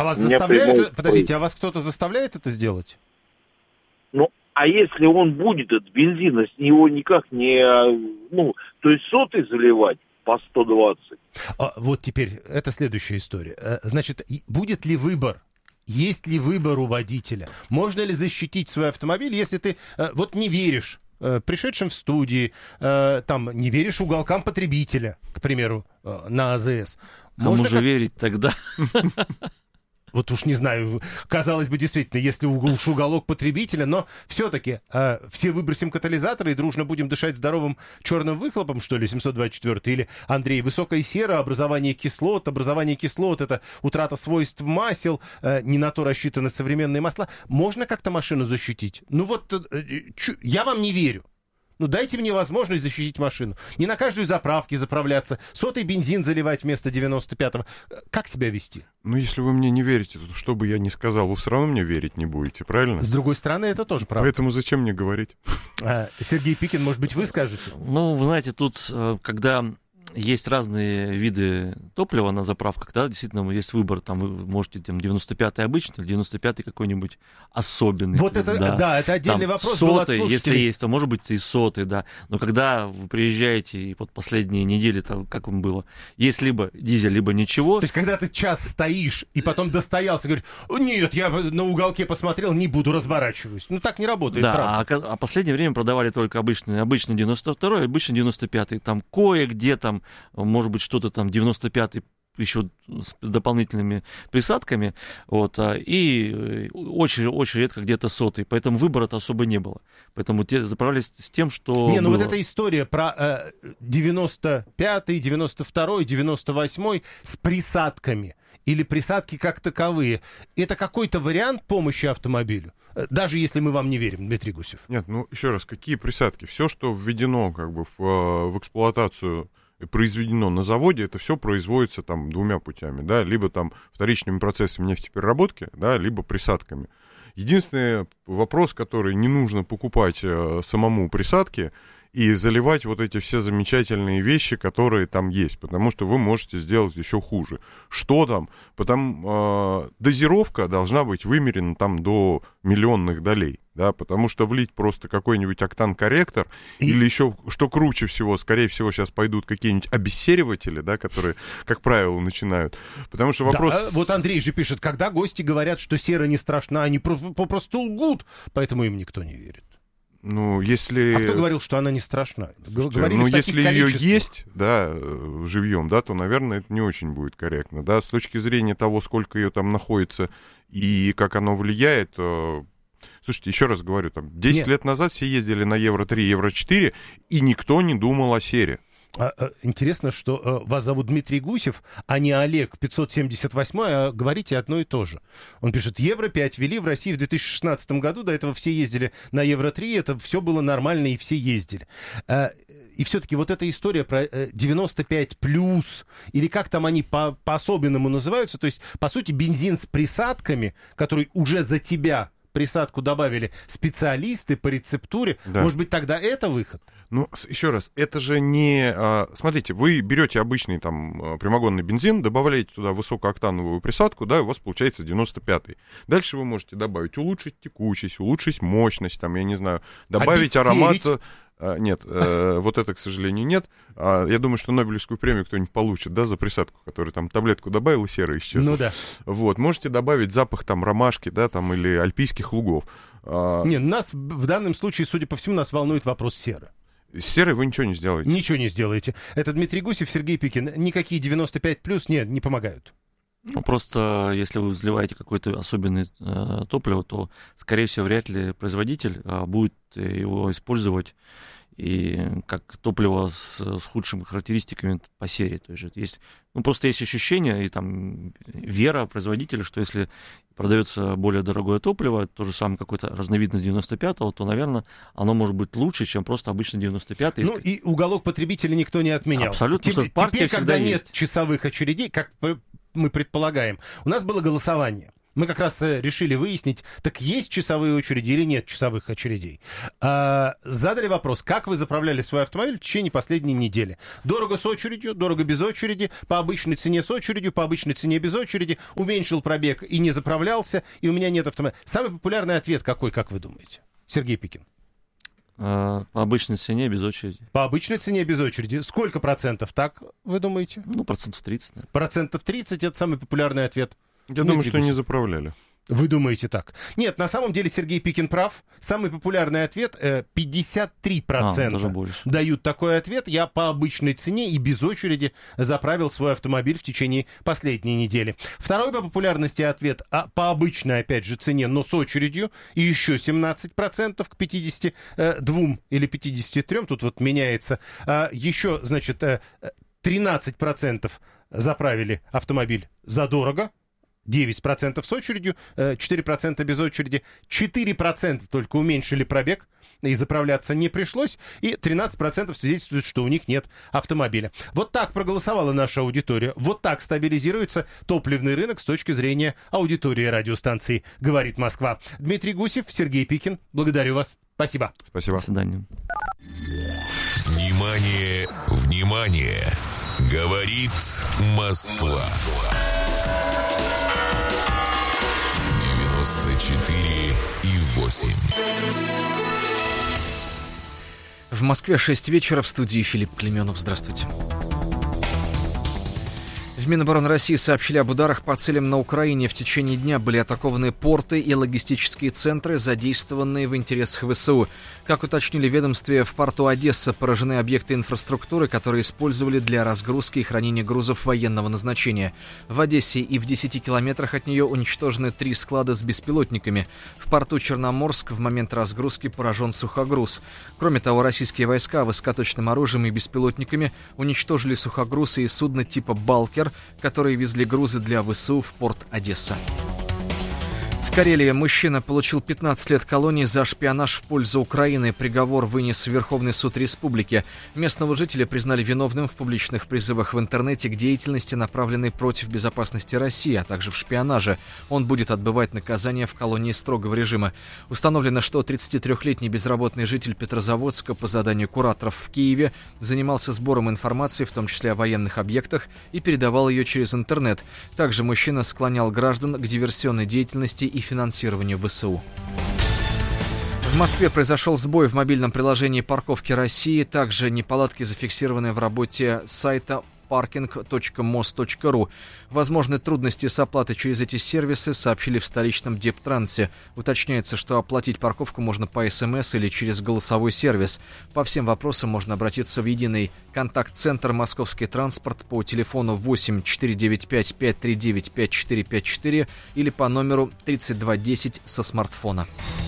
А вас У меня заставляют... прямой Подождите, а вас кто-то заставляет это сделать? Ну, а если он будет от бензина, с него никак не... Ну, то есть сотый заливать по 120. Вот теперь, это следующая история. Значит, будет ли выбор? Есть ли выбор у водителя? Можно ли защитить свой автомобиль, если ты вот не веришь пришедшим в студии, там, не веришь уголкам потребителя, к примеру, на АЗС? Кому же верить тогда? Вот уж не знаю, казалось бы, действительно, если уж уголок потребителя, но все-таки все выбросим катализаторы и дружно будем дышать здоровым черным выхлопом, что ли, 724 или, Андрей, высокая сера, образование кислот. Образование кислот — это утрата свойств масел, не на то рассчитаны современные масла. Можно как-то машину защитить? Ну вот, я вам не верю. Ну, дайте мне возможность защитить машину. Не на каждой заправке заправляться, сотый бензин заливать вместо 95-го. Как себя вести? Ну, если вы мне не верите, то что бы я ни сказал, вы все равно мне верить не будете, правильно? С другой стороны, это тоже правда. Поэтому зачем мне говорить? Сергей Пикин, может быть, вы скажете? Ну, вы знаете, тут, когда есть разные виды топлива на заправках, да, действительно, есть выбор, там вы можете там 95-й обычный или 95-й какой-нибудь особенный. Вот это, да, это отдельный там вопрос сотый, был от слушателей. если есть, то может быть и сотый, да. Но когда вы приезжаете, и вот последние недели, там, как вам было, есть либо дизель, либо ничего. То есть, когда ты час стоишь и потом достоялся, говоришь, нет, я на уголке посмотрел, не буду, разворачиваюсь. Ну, так не работает, да, правда. А последнее время продавали только обычный 92-й, обычный 95-й. Там кое-где там, может быть, что-то там 95-й еще с дополнительными присадками, вот, и очень редко где-то сотый, поэтому выбора-то особо не было. Поэтому те заправлялись с тем, что Не, ну было. вот эта история про 95-й, 92-й, 98-й с присадками или присадки как таковые, это какой-то вариант помощи автомобилю? Даже если мы вам не верим, Дмитрий Гусев. Нет, ну еще раз, какие присадки? Все, что введено как бы в эксплуатацию, произведено на заводе, это все производится там двумя путями, да, либо там вторичными процессами нефтепереработки, да, либо присадками. Единственный вопрос, который не нужно покупать самому присадки и заливать вот эти все замечательные вещи, которые там есть, потому что вы можете сделать еще хуже. Что там? Дозировка должна быть вымерена там до миллионных долей, да, потому что влить просто какой-нибудь октан-корректор или еще, что круче всего, скорее всего, сейчас пойдут какие-нибудь обессериватели, да, которые, как правило, начинают. Потому что вопрос... Да, вот Андрей же пишет, когда гости говорят, что сера не страшна, они попросту лгут, поэтому им никто не верит. Ну, если... А кто говорил, что она не страшна? Слушайте, ну, если ее есть, да, живьем, да, то, наверное, это не очень будет корректно, да, с точки зрения того, сколько ее там находится и как оно влияет. Слушайте, еще раз говорю, там, 10 лет назад все ездили на Евро-3, Евро-4, и никто не думал о сере. Интересно, что вас зовут Дмитрий Гусев, а не Олег 578, а говорите одно и то же. Он пишет, Евро-5 ввели в России в 2016 году, до этого все ездили на Евро-3, это все было нормально и все ездили. И все-таки вот эта история про 95+, или как там они по-особенному называются, то есть, по сути, бензин с присадками, который уже за тебя присадку добавили специалисты по рецептуре, да. Может быть, тогда это выход? Ну, еще раз, это же не... Смотрите, вы берете обычный там прямогонный бензин, добавляете туда высокооктановую присадку, да, и у вас получается 95-й. Дальше вы можете добавить, улучшить текучесть, улучшить мощность, там, я не знаю, добавить аромат... Нет, вот это, к сожалению, нет. Я думаю, что Нобелевскую премию кто-нибудь получит, да, за присадку, который там таблетку добавил, и сера исчезла. Ну да. Вот, можете добавить запах там ромашки, да, там, или альпийских лугов. Не, нас в данном случае, судя по всему, нас волнует вопрос серы. С серой вы ничего не сделаете. Ничего не сделаете. Это Дмитрий Гусев, Сергей Пикин. Никакие 95+, нет, не помогают. Ну, просто если вы взливаете какое-то особенное топливо, то, скорее всего, вряд ли производитель будет его использовать и как топливо с худшими характеристиками по серии. То есть, ну, просто есть ощущение и там вера производителя, что если продается более дорогое топливо, то же самое какой-то разновидность 95-го, то, наверное, оно может быть лучше, чем просто обычный 95-й. Ну, и уголок потребителя никто не отменял. Абсолютно. Теперь, когда нет часовых очередей, как мы предполагаем, у нас было голосование. Мы как раз решили выяснить, так есть часовые очереди или нет часовых очередей. Задали вопрос, как вы заправляли свой автомобиль в течение последней недели. Дорого с очередью, дорого без очереди, по обычной цене с очередью, по обычной цене без очереди, уменьшил пробег и не заправлялся, и у меня нет автомобиля. Самый популярный ответ какой, как вы думаете? Сергей Пикин. По обычной цене без очереди. По обычной цене без очереди. Сколько процентов, так вы думаете? Ну, 30%, наверное. 30% это самый популярный ответ. Я думаю, что не заправляли. Вы думаете так? Нет, на самом деле Сергей Пикин прав. Самый популярный ответ 53% дают такой ответ. Я по обычной цене и без очереди заправил свой автомобиль в течение последней недели. Второй по популярности ответ по обычной, опять же, цене, но с очередью. И еще 17% к 52 или 53. Тут вот меняется. Еще, значит, 13% заправили автомобиль задорого. 9% с очередью, 4% без очереди, 4% только уменьшили пробег, и заправляться не пришлось, и 13% свидетельствуют, что у них нет автомобиля. Вот так проголосовала наша аудитория, вот так стабилизируется топливный рынок с точки зрения аудитории радиостанции «Говорит Москва». Дмитрий Гусев, Сергей Пикин, благодарю вас. Спасибо. Спасибо. До свидания. Внимание, внимание! Говорит Москва. 94,8. В Москве 6 вечера, в студии Филипп Клименов. Здравствуйте. В Минобороны России сообщили об ударах по целям на Украине. В течение дня были атакованы порты и логистические центры, задействованные в интересах ВСУ. Как уточнили в ведомстве, в порту Одесса поражены объекты инфраструктуры, которые использовали для разгрузки и хранения грузов военного назначения. В Одессе и в 10 километрах от нее уничтожены 3 склада с беспилотниками. В порту Черноморск в момент разгрузки поражен сухогруз. Кроме того, российские войска высокоточным оружием и беспилотниками уничтожили сухогрузы и судно типа «Балкер», которые везли грузы для ВСУ в порт Одесса. В Карелии мужчина получил 15 лет колонии за шпионаж в пользу Украины. Приговор вынес Верховный суд республики. Местного жителя признали виновным в публичных призывах в интернете к деятельности, направленной против безопасности России, а также в шпионаже. Он будет отбывать наказание в колонии строгого режима. Установлено, что 33-летний безработный житель Петрозаводска по заданию кураторов в Киеве занимался сбором информации, в том числе о военных объектах, и передавал ее через интернет. Также мужчина склонял граждан к диверсионной деятельности и финансированию ВСУ. В Москве произошел сбой в мобильном приложении «Парковки России». Также неполадки зафиксированы в работе сайта parking.mos.ru. Возможны трудности с оплатой через эти сервисы, сообщили в столичном Дептрансе. Уточняется, что оплатить парковку можно по СМС или через голосовой сервис. По всем вопросам можно обратиться в единый контакт-центр «Московский транспорт» по телефону 8 495 539 5454 или по номеру 3210 со смартфона.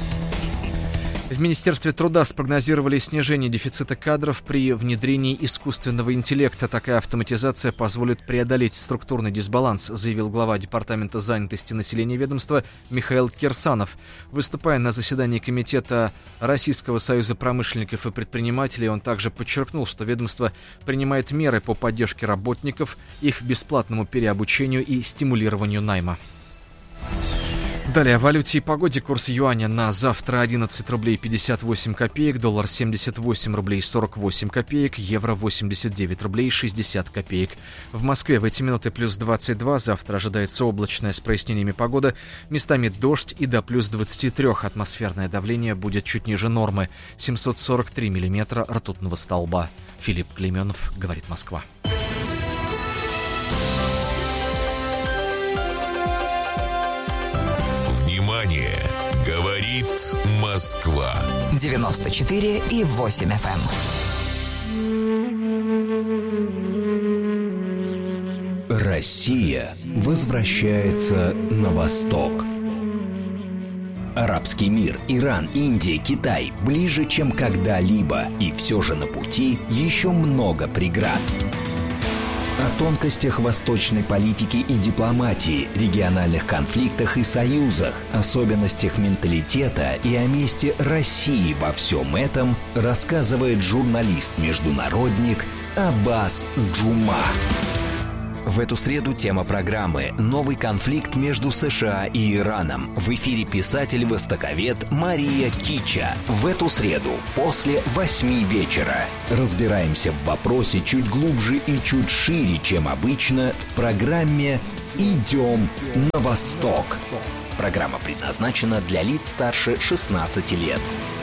В Министерстве труда спрогнозировали снижение дефицита кадров при внедрении искусственного интеллекта. Такая автоматизация позволит преодолеть структурный дисбаланс, заявил глава Департамента занятости населения ведомства Михаил Кирсанов. Выступая на заседании Комитета Российского союза промышленников и предпринимателей, он также подчеркнул, что ведомство принимает меры по поддержке работников, их бесплатному переобучению и стимулированию найма. Далее о валюте и погоде. Курс юаня на завтра 11 рублей 58 копеек, доллар 78 рублей 48 копеек, евро 89 рублей 60 копеек. В Москве в эти минуты плюс 22, завтра ожидается облачная с прояснениями погода, местами дождь и до плюс 23. Атмосферное давление будет чуть ниже нормы, 743 миллиметра ртутного столба. Филипп Клименов, говорит Москва. Внимание! Говорит Москва. 94,8 FM. Россия возвращается на восток. Арабский мир, Иран, Индия, Китай ближе, чем когда-либо. И все же на пути еще много преград. О тонкостях восточной политики и дипломатии, региональных конфликтах и союзах, особенностях менталитета и о месте России во всем этом рассказывает журналист-международник Аббас Джума. В эту среду тема программы «Новый конфликт между США и Ираном». В эфире писатель-востоковед Мария Кича. В эту среду после 8 вечера разбираемся в вопросе чуть глубже и чуть шире, чем обычно, в программе «Идем на восток». Программа предназначена для лиц старше 16 лет.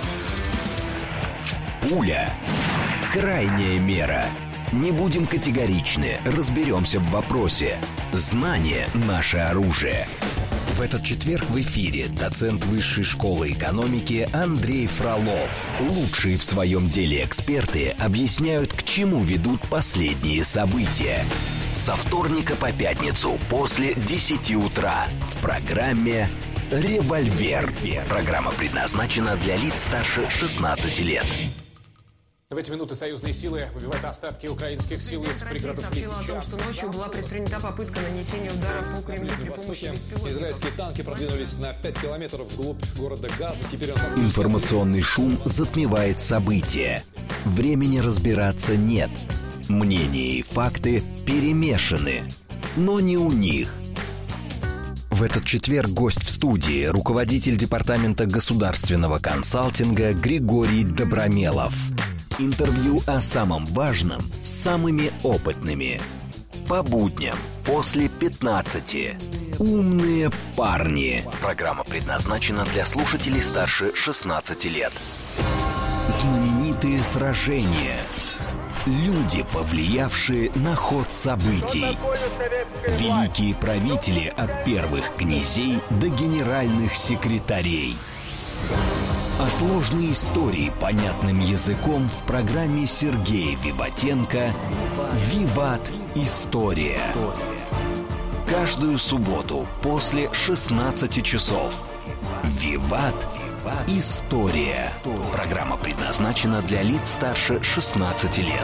Пуля. Крайняя мера. Не будем категоричны, разберемся в вопросе. Знание – наше оружие. В этот четверг в эфире доцент Высшей школы экономики Андрей Фролов. Лучшие в своем деле эксперты объясняют, к чему ведут последние события. Со вторника по пятницу после 10 утра в программе «Револьвер». Программа предназначена для лиц старше 16 лет. В эти минуты союзные силы выбивают остатки украинских сил из пригородов Лисича. Россия сообщила о том, что ночью была предпринята попытка нанесения удара по Кремлю при помощи беспилотников. Израильские танки продвинулись на 5 километров вглубь города Газа. Теперь Информационный шум затмевает события. Времени разбираться нет. Мнения и факты перемешаны. Но не у них. В этот четверг гость в студии, руководитель департамента государственного консалтинга Григорий Добромелов. Интервью о самом важном с самыми опытными. По будням после 15. Умные парни. Программа предназначена для слушателей старше 16 лет. Знаменитые сражения. Люди, повлиявшие на ход событий. Великие правители от первых князей до генеральных секретарей. А сложные истории понятным языком в программе Сергея Виватенко «Виват. История». Каждую субботу после 16 часов. «Виват. История». Программа предназначена для лиц старше 16 лет.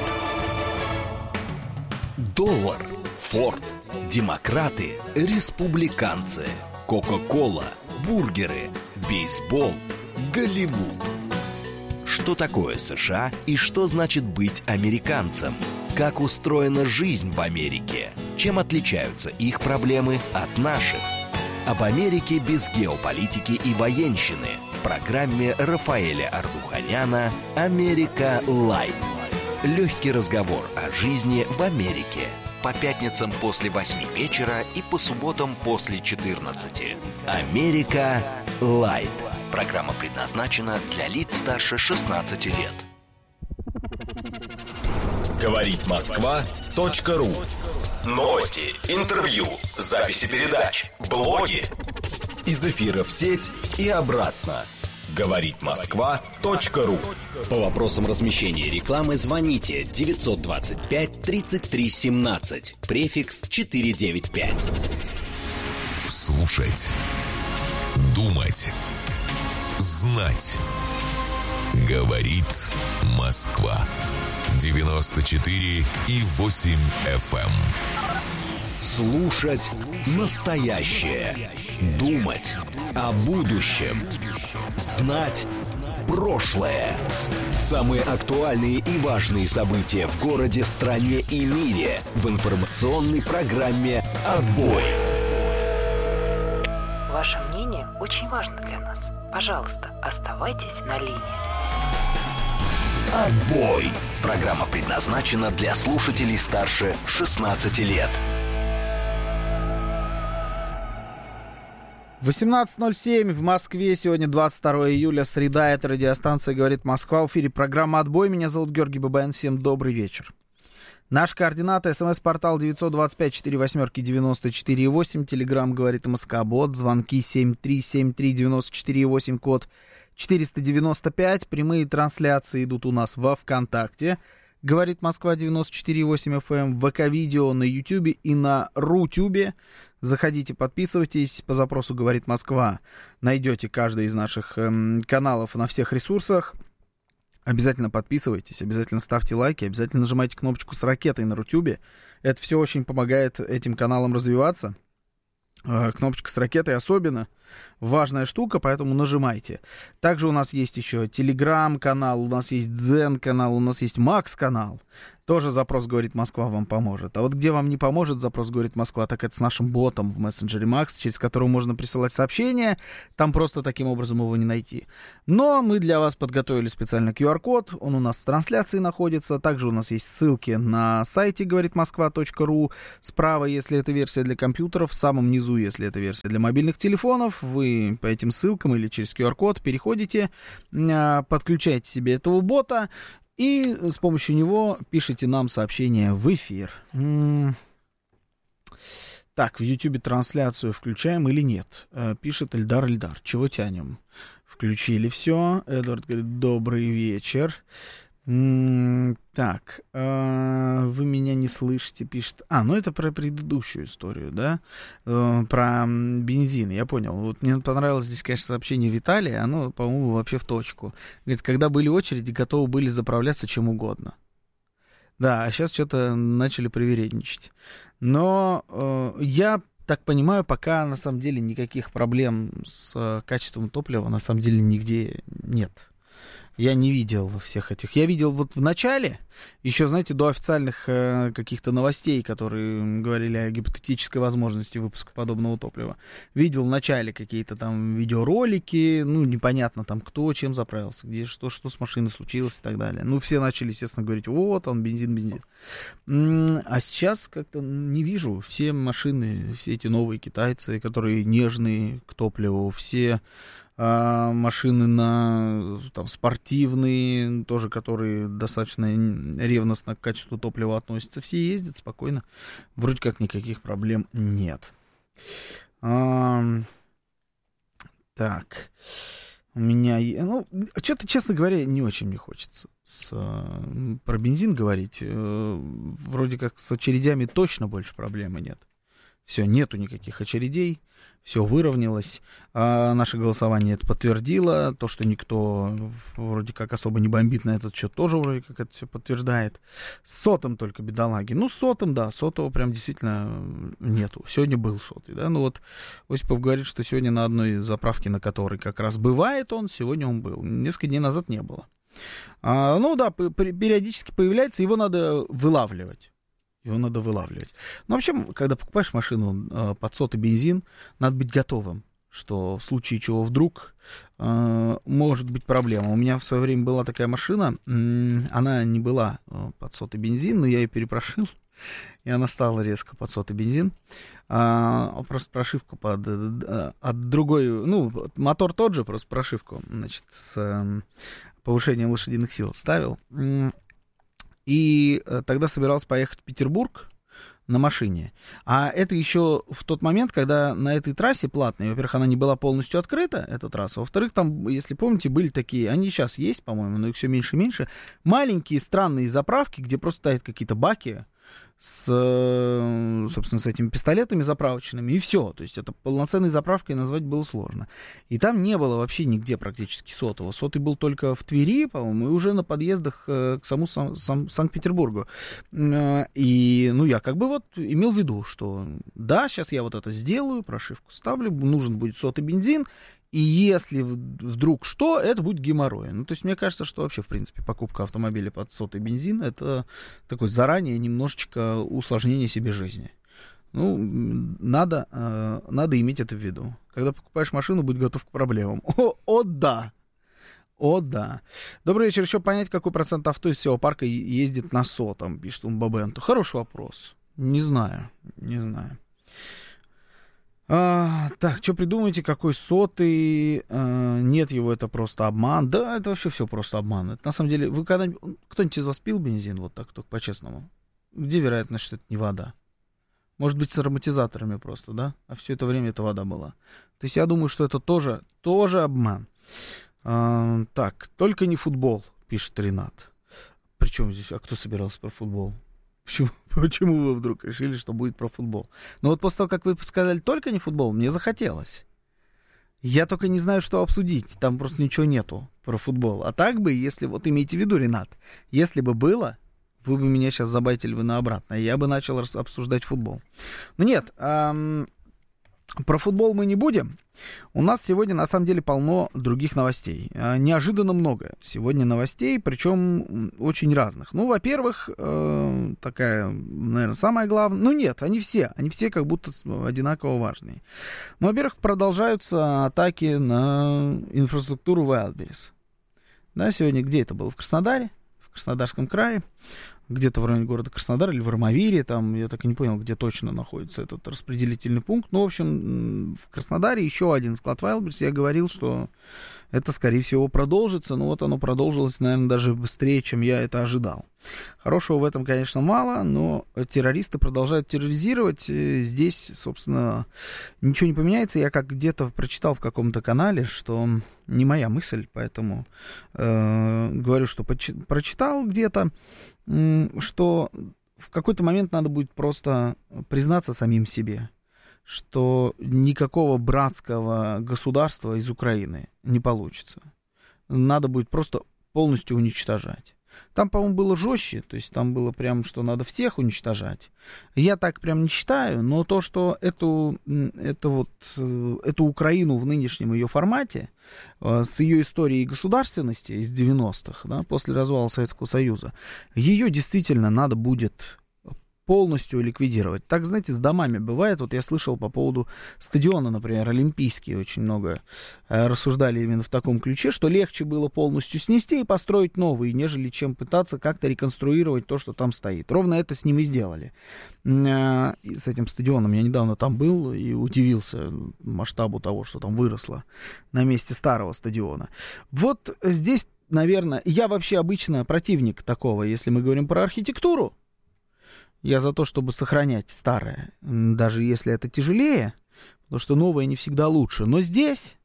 Доллар, Форд, демократы, республиканцы, Кока-кола, бургеры, бейсбол, Голливуд. Что такое США и что значит быть американцем? Как устроена жизнь в Америке? Чем отличаются их проблемы от наших? Об Америке без геополитики и военщины в программе Рафаэля Ардуханяна «Америка Лайт». Легкий разговор о жизни в Америке. По пятницам после 8 вечера и по субботам после 14. «Америка Лайт». Программа предназначена для лиц старше 16 лет. Говорит Москва.ру. Новости, интервью, записи передач, блоги. Из эфира в сеть и обратно. Говорит Москва.ру. По вопросам размещения рекламы звоните 925 33 17, префикс 495. Слушать, думать, знать. Говорит Москва. 94,8 FM. Слушать настоящее. Думать о будущем. Знать прошлое. Самые актуальные и важные события в городе, стране и мире в информационной программе «Отбой». Ваше мнение очень важно для нас. Пожалуйста, оставайтесь на линии. «Отбой». Программа предназначена для слушателей старше 16 лет. 18:07 в Москве. Сегодня 22 июля, среда. Это радиостанция «Говорит Москва». В эфире программа «Отбой». Меня зовут Георгий Бабаян. Всем добрый вечер. Наши координаты: СМС-портал 925-48-94-8, Телеграм «Говорит МСК», бот, звонки 7373-94-8, код 495, прямые трансляции идут у нас во ВКонтакте, «Говорит Москва» 94,8 FM, ВК-видео на Ютьюбе и на Рутюбе. Заходите, подписывайтесь, по запросу «Говорит Москва» найдете каждый из наших каналов на всех ресурсах. Обязательно подписывайтесь, обязательно ставьте лайки, обязательно нажимайте кнопочку с ракетой на Рутюбе. Это все очень помогает этим каналам развиваться. Кнопочка с ракетой особенно важная штука, поэтому нажимайте. Также у нас есть еще Телеграм-канал, у нас есть Дзен-канал, у нас есть Макс-канал. Тоже запрос «Говорит Москва» вам поможет. А вот где вам не поможет запрос «Говорит Москва», так это с нашим ботом в мессенджере Макс, через которого можно присылать сообщения. Там просто таким образом его не найти. Но мы для вас подготовили специально QR-код. Он у нас в трансляции находится. Также у нас есть ссылки на сайте говоритмосква.ру. Справа, если это версия для компьютеров. В самом низу, если это версия для мобильных телефонов. Вы по этим ссылкам или через QR-код переходите, подключаете себе этого бота. И с помощью него пишите нам сообщение в эфир. Так, в YouTube трансляцию включаем или нет? Пишет Эльдар. Чего тянем? Включили все. Эдвард говорит, добрый вечер. Так, вы меня не слышите, пишет. Ну это про предыдущую историю, да? Про бензин, я понял. Вот мне понравилось здесь, конечно, сообщение Виталия, оно, по-моему, вообще в точку. Говорит, когда были очереди, готовы были заправляться чем угодно. Да, а сейчас что-то начали привередничать. Но я так понимаю, пока на самом деле никаких проблем с качеством топлива на самом деле нигде нет. Я не видел всех этих. Я видел вот в начале, еще, знаете, до официальных каких-то новостей, которые говорили о гипотетической возможности выпуска подобного топлива. Видел в начале какие-то там видеоролики, непонятно там кто, чем заправился, где что с машиной случилось и так далее. Все начали, естественно, говорить, вот он, бензин. А сейчас как-то не вижу. Все машины, все эти новые китайцы, которые нежные к топливу, все... машины спортивные, тоже, которые достаточно ревностно к качеству топлива относятся, все ездят спокойно, вроде как никаких проблем нет. Так, у меня, что-то, честно говоря, не очень мне хочется про бензин говорить, вроде как с очередями точно больше проблемы нет. Все, нету никаких очередей, все выровнялось. Наше голосование это подтвердило. То, что никто вроде как особо не бомбит на этот счет, тоже вроде как это все подтверждает. С сотом только бедолаги. С сотом, да, сотого прям действительно нету. Сегодня был сотый, да. Осипов говорит, что сегодня на одной заправке, на которой как раз бывает он, сегодня он был. Несколько дней назад не было. Периодически появляется, его надо вылавливать. В общем, когда покупаешь машину под сотый бензин, надо быть готовым, что в случае чего вдруг может быть проблема. У меня в свое время была такая машина, она не была под сотый бензин, но я ее перепрошил, и она стала резко под сотый бензин. Просто прошивку от другой, мотор тот же, просто прошивку, с повышением лошадиных сил ставил. И тогда собирался поехать в Петербург на машине. А это еще в тот момент, когда на этой трассе платной, во-первых, она не была полностью открыта, эта трасса, во-вторых, там, если помните, были такие, они сейчас есть, по-моему, но их все меньше и меньше, маленькие странные заправки, где просто стоят какие-то баки собственно, с этими пистолетами заправочными, и все. То есть это полноценной заправкой назвать было сложно. И там не было вообще нигде практически сотого. Сотый был только в Твери, по-моему, и уже на подъездах к самому Санкт-Петербургу. И, я как бы имел в виду, что да, сейчас я это сделаю, прошивку ставлю, нужен будет сотый бензин, и если вдруг что, это будет геморрой. То есть мне кажется, что вообще, в принципе, покупка автомобиля под сотый бензин — это такое заранее немножечко усложнение себе жизни. Надо иметь это в виду. Когда покупаешь машину, будь готов к проблемам. О, да! Добрый вечер. Еще понять, какой процент авто из всего парка ездит на сотом, пишет Умбабенту. Хороший вопрос. Не знаю. Так, что придумаете, какой сотый? Нет его, это просто обман. Да, это вообще все просто обман. Это на самом деле, вы когда-нибудь, кто-нибудь из вас пил бензин, вот так, только по-честному? Где вероятность, что это не вода? Может быть, с ароматизаторами просто, да? А все это время это вода была. То есть я думаю, что это тоже обман. Так, только не футбол, пишет Ренат. Причем здесь, а кто собирался про футбол? Почему вы вдруг решили, что будет про футбол? После того, как вы сказали только не футбол, мне захотелось. Я только не знаю, что обсудить. Там просто ничего нету про футбол. А так бы, если, имейте в виду, Ренат, если бы было, вы бы меня сейчас забайтили бы на обратно, и я бы начал обсуждать футбол. Но нет, Про футбол мы не будем. У нас сегодня, на самом деле, полно других новостей. Неожиданно много сегодня новостей, причем очень разных. Ну, во-первых, такая, наверное, самая главная... Ну, нет, они все как будто одинаково важные. Ну, во-первых, продолжаются атаки на инфраструктуру Wildberries. Да, сегодня где это было? В Краснодаре, в Краснодарском крае. Где-то в районе города Краснодар или в Армавире, там, я так и не понял, где точно находится этот распределительный пункт. Ну, в общем, в Краснодаре еще один склад Wildberries. Я говорил, что это, скорее всего, продолжится, но вот оно продолжилось, наверное, даже быстрее, чем я это ожидал. Хорошего в этом, конечно, мало, но террористы продолжают терроризировать. Здесь, собственно, ничего не поменяется. Я как где-то прочитал в каком-то канале, что не моя мысль, поэтому говорю, что прочитал где-то, что в какой-то момент надо будет просто признаться самим себе, что никакого братского государства из Украины не получится. Надо будет просто полностью уничтожать. Там, по-моему, было жестче, то есть там было прям, что надо всех уничтожать. Я так прям не считаю, но то, что эту Украину в нынешнем ее формате, с ее историей государственности из 90-х, да, после развала Советского Союза, ее действительно надо будет полностью ликвидировать. Так, знаете, с домами бывает. Вот я слышал по поводу стадиона, например, Олимпийский, очень много рассуждали именно в таком ключе, что легче было полностью снести и построить новый, нежели чем пытаться как-то реконструировать то, что там стоит. Ровно это с ним и сделали. И с этим стадионом. Я недавно там был и удивился масштабу того, что там выросло на месте старого стадиона. Вот здесь, наверное, я вообще обычно противник такого, если мы говорим про архитектуру. Я за то, чтобы сохранять старое, даже если это тяжелее, потому что новое не всегда лучше. Но здесь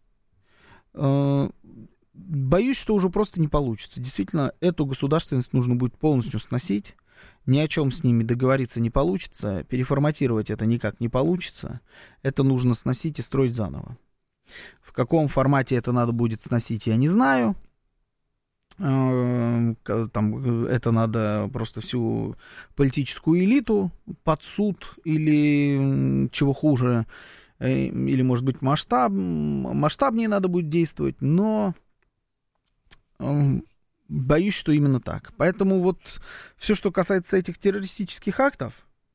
боюсь, что уже просто не получится. Действительно, эту государственность нужно будет полностью сносить. Ни о чем с ними договориться не получится. Переформатировать это никак не получится. Это нужно сносить и строить заново. В каком формате это надо будет сносить, я не знаю. Там это надо просто всю политическую элиту под суд или чего хуже, или, может быть, масштабнее надо будет действовать, но боюсь, что именно так. Поэтому вот все, что касается этих террористических актов,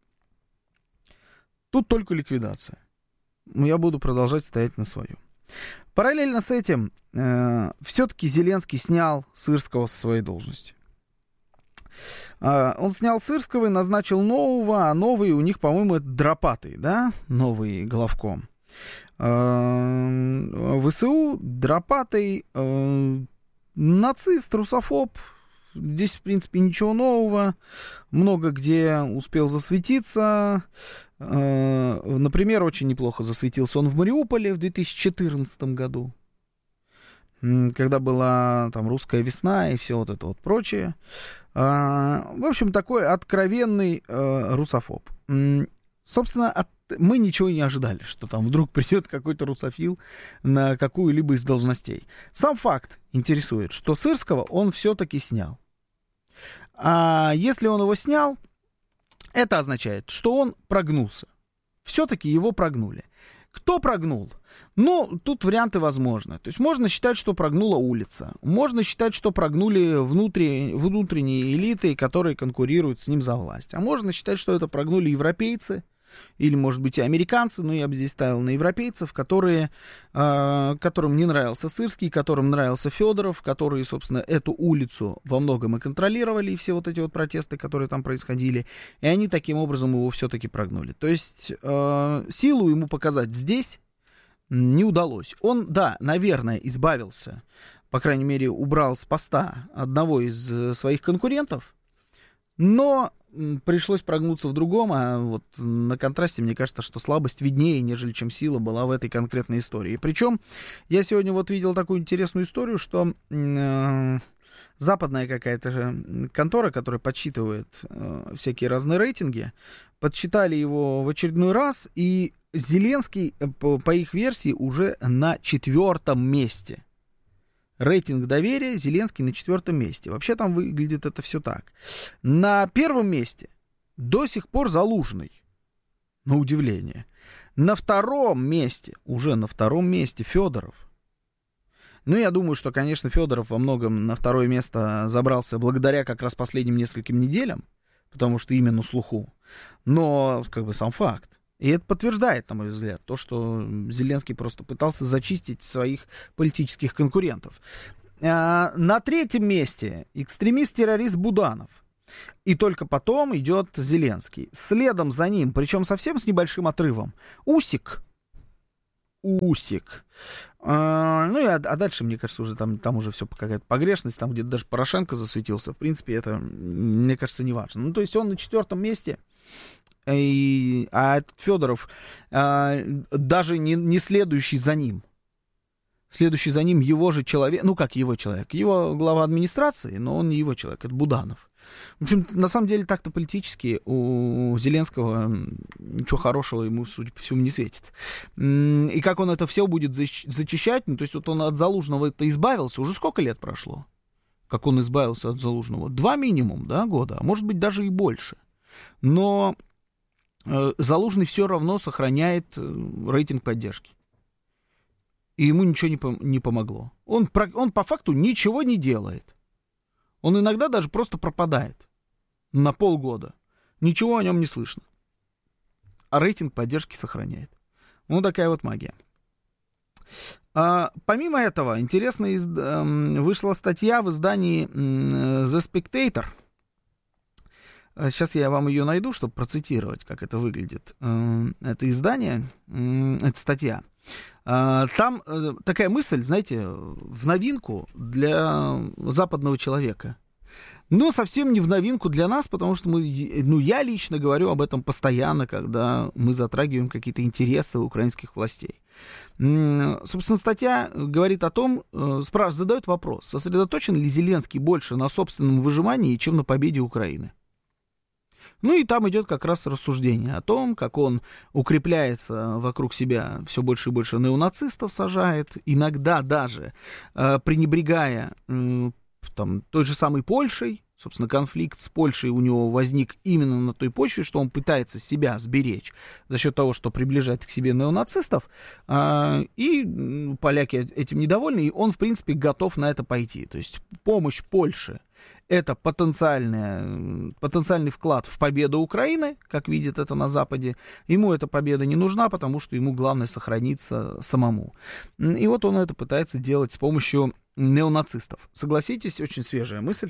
тут только ликвидация. Но я буду продолжать стоять на своем. Параллельно с этим все-таки Зеленский снял Сырского со своей должности. Он снял Сырского и назначил нового, а новый у них, по-моему, это Дропатый, да, новый главком. ВСУ, Дропатый, нацист, русофоб. Здесь, в принципе, ничего нового. Много где успел засветиться. Например, очень неплохо засветился он в Мариуполе в 2014 году, когда была там русская весна и все вот это вот прочее. В общем, такой откровенный русофоб. Собственно, мы ничего не ожидали, что там вдруг придет какой-то русофил на какую-либо из должностей. Сам факт интересует, что Сырского он все-таки снял. А если он его снял, это означает, что он прогнулся. Все-таки его прогнули. Кто прогнул? Ну, тут варианты возможны. То есть можно считать, что прогнула улица. Можно считать, что прогнули внутренние элиты, которые конкурируют с ним за власть. А можно считать, что это прогнули европейцы. Или, может быть, и американцы, но я бы здесь ставил на европейцев, которым не нравился Сырский, которым нравился Федоров, которые, собственно, эту улицу во многом и контролировали, и все вот эти вот протесты, которые там происходили, и они таким образом его все-таки прогнули. То есть силу ему показать здесь не удалось. Он, да, наверное, избавился, по крайней мере, убрал с поста одного из своих конкурентов, но пришлось прогнуться в другом, а вот на контрасте, мне кажется, что слабость виднее, нежели чем сила была в этой конкретной истории. Причем я сегодня вот видел такую интересную историю, что западная какая-то же контора, которая подсчитывает всякие разные рейтинги, подсчитали его в очередной раз, и Зеленский, по их версии, уже на 4-м месте. Рейтинг доверия Зеленский на 4-м месте. Вообще там выглядит это все так. На 1-м месте до сих пор Залужный. На удивление. На втором месте Федоров. Ну, я думаю, что, конечно, Федоров во многом на второе место забрался благодаря как раз последним нескольким неделям, потому что именно на слуху. Но, как бы, сам факт. И это подтверждает, на мой взгляд, то, что Зеленский просто пытался зачистить своих политических конкурентов. На третьем месте экстремист-террорист Буданов. И только потом идет Зеленский. Следом за ним, причем совсем с небольшим отрывом, Усик. Ну и дальше, мне кажется, уже там уже все какая-то погрешность, там где-то даже Порошенко засветился. В принципе, это, мне кажется, не важно. Ну, то есть он на 4-м месте, а этот Федоров даже не следующий за ним. Следующий за ним его же человек, ну как его человек, его глава администрации, но он не его человек, это Буданов. В общем, на самом деле, так-то политически у Зеленского ничего хорошего ему, судя по всему, не светит. И как он это все будет зачищать, ну, то есть вот он от Залужного-то избавился, уже сколько лет прошло, как он избавился от Залужного? 2 минимум, да, года, а может быть даже и больше. Но Залужный все равно сохраняет рейтинг поддержки. И ему ничего не помогло. Он по факту ничего не делает. Он иногда даже просто пропадает на полгода. Ничего о нем не слышно. А рейтинг поддержки сохраняет. Ну, такая вот магия. Помимо этого, интересно, вышла статья в издании The Spectator. Сейчас я вам ее найду, чтобы процитировать, как это выглядит. Это издание, это статья. Там такая мысль, знаете, в новинку для западного человека. Но совсем не в новинку для нас, потому что я лично говорю об этом постоянно, когда мы затрагиваем какие-то интересы украинских властей. Собственно, статья говорит о том, задает вопрос, сосредоточен ли Зеленский больше на собственном выживании, чем на победе Украины. Ну и там идет как раз рассуждение о том, как он укрепляется вокруг себя, все больше и больше неонацистов сажает, иногда даже пренебрегая той же самой Польшей. Собственно, конфликт с Польшей у него возник именно на той почве, что он пытается себя сберечь за счет того, что приближает к себе неонацистов, и поляки этим недовольны, и он, в принципе, готов на это пойти. То есть помощь Польше — это потенциальный вклад в победу Украины, как видит это на Западе. Ему эта победа не нужна, потому что ему главное сохраниться самому. И вот он это пытается делать с помощью неонацистов. Согласитесь, очень свежая мысль.